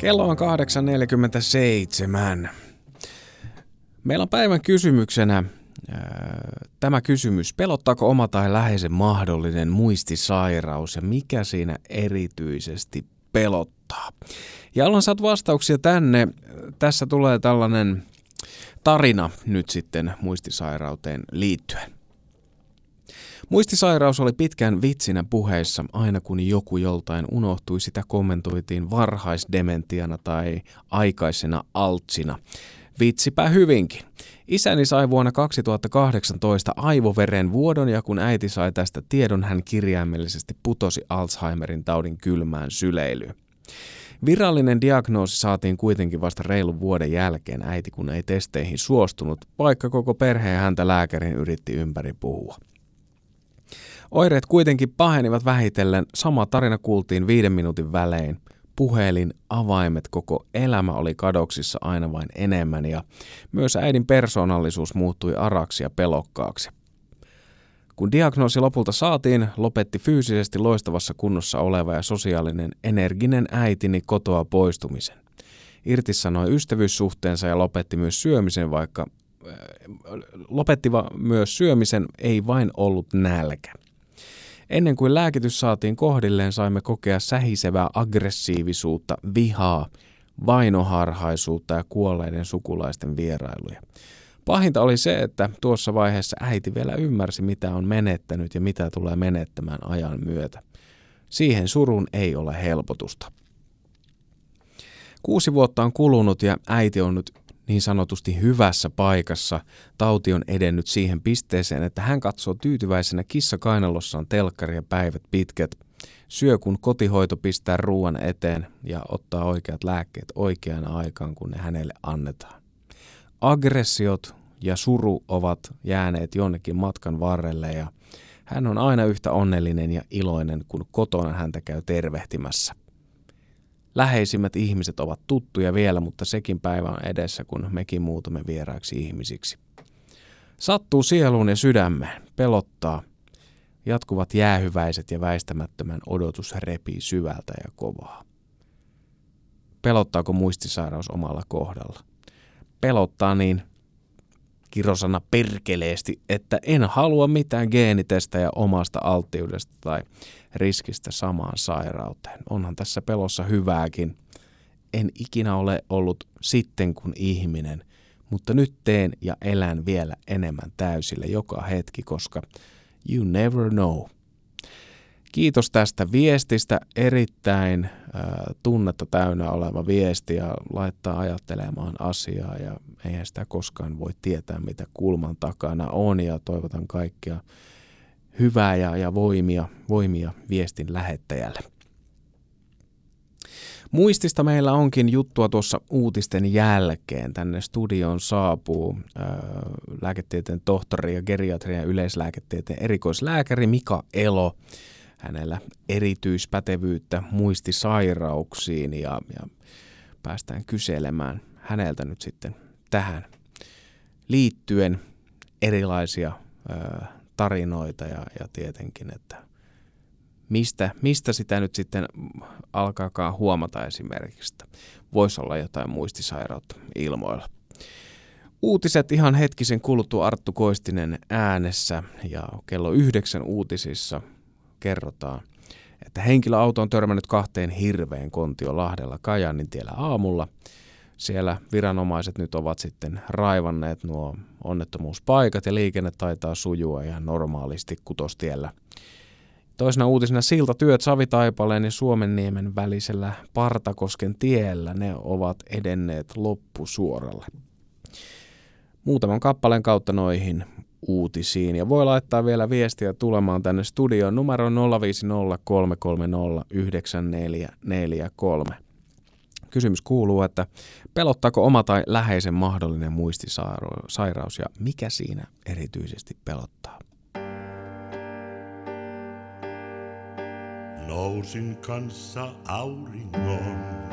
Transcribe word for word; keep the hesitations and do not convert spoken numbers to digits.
Kello on kahdeksan neljäkymmentäseitsemän. Meillä on päivän kysymyksenä ää, tämä kysymys. Pelottaako oma tai läheisen mahdollinen muistisairaus ja mikä siinä erityisesti pelottaa? Ja ollaan saatu vastauksia tänne. Tässä tulee tällainen tarina nyt sitten muistisairauteen liittyen. Muistisairaus oli pitkään vitsinä puheissa, aina kun joku joltain unohtui, sitä kommentoitiin varhaisdementiana tai aikaisena altsina. Vitsipä hyvinkin. Isäni sai vuonna kaksituhattakahdeksantoista aivoveren vuodon ja kun äiti sai tästä tiedon, hän kirjaimellisesti putosi Alzheimerin taudin kylmään syleilyyn. Virallinen diagnoosi saatiin kuitenkin vasta reilun vuoden jälkeen, äiti kun ei testeihin suostunut, vaikka koko perhe ja häntä lääkärin yritti ympäri puhua. Oireet kuitenkin pahenivat vähitellen, sama tarina kuultiin viiden minuutin välein. Puhelin, avaimet, koko elämä oli kadoksissa aina vain enemmän ja myös äidin persoonallisuus muuttui araksi ja pelokkaaksi. Kun diagnoosi lopulta saatiin, lopetti fyysisesti loistavassa kunnossa oleva ja sosiaalinen energinen äitini kotoa poistumisen. Irtisanoi ystävyyssuhteensa ja lopetti myös syömisen, vaikka äh, lopetti myös syömisen, ei vain ollut nälkä. Ennen kuin lääkitys saatiin kohdilleen, saimme kokea sähisevää aggressiivisuutta, vihaa, vainoharhaisuutta ja kuolleiden sukulaisten vierailuja. Pahinta oli se, että tuossa vaiheessa äiti vielä ymmärsi, mitä on menettänyt ja mitä tulee menettämään ajan myötä. Siihen surun ei ole helpotusta. Kuusi vuotta on kulunut ja äiti on nyt niin sanotusti hyvässä paikassa. Tauti on edennyt siihen pisteeseen, että hän katsoo tyytyväisenä kissa kainalossaan telkkaria päivät pitkät. Syö, kun kotihoito pistää ruoan eteen ja ottaa oikeat lääkkeet oikeaan aikaan, kun ne hänelle annetaan. Aggressiot ja suru ovat jääneet jonnekin matkan varrelle ja hän on aina yhtä onnellinen ja iloinen, kun kotona häntä käy tervehtimässä. Läheisimmät ihmiset ovat tuttuja vielä, mutta sekin päivä on edessä, kun mekin muutamme vieraiksi ihmisiksi. Sattuu sieluun ja sydämeen, pelottaa. Jatkuvat jäähyväiset ja väistämättömän odotus repii syvältä ja kovaa. Pelottaako muistisairaus omalla kohdalla? Pelottaa niin kirosana perkeleesti, että en halua mitään geenitestejä omasta alttiudesta tai riskistä samaan sairauteen. Onhan tässä pelossa hyvääkin. En ikinä ole ollut sitten kuin ihminen, mutta nyt teen ja elän vielä enemmän täysillä joka hetki, koska you never know. Kiitos tästä viestistä, erittäin äh, tunnetta täynnä oleva viesti ja laittaa ajattelemaan asiaa ja eihän sitä koskaan voi tietää, mitä kulman takana on ja toivotan kaikkia hyvää ja, ja voimia, voimia viestin lähettäjälle. Muistista meillä onkin juttua tuossa uutisten jälkeen. Tänne studioon saapuu äh, lääketieteen tohtori ja geriatrian ja yleislääketieteen erikoislääkäri Mika Elo. Hänellä erityispätevyyttä muistisairauksiin ja, ja päästään kyselemään häneltä nyt sitten tähän liittyen erilaisia ö, tarinoita ja, ja tietenkin, että mistä, mistä sitä nyt sitten alkaakaan huomata esimerkiksi, että voisi olla jotain muistisairautta ilmoilla. Uutiset ihan hetkisen kuluttua Arttu Koistinen äänessä ja kello yhdeksän uutisissa kerrotaan, että henkilöauto on törmännyt kahteen hirveen Kontiolahdella Kajaanintiellä aamulla. Siellä viranomaiset nyt ovat sitten raivanneet nuo onnettomuuspaikat ja liikenne taitaa sujua ihan normaalisti Kutostiellä. Toisena uutisena siltatyöt Savitaipaleen ja Suomenniemen välisellä Partakosken tiellä, ne ovat edenneet loppusuoralle. Muutaman kappaleen kautta noihin uutisiin ja voi laittaa vielä viestiä tulemaan tänne studioon numero nolla viisi nolla kolme kolme nolla yhdeksän neljä neljä kolme. Kysymys kuuluu, että pelottaako oma tai läheisen mahdollinen muistisairaus ja mikä siinä erityisesti pelottaa? Nousin kanssa auringon,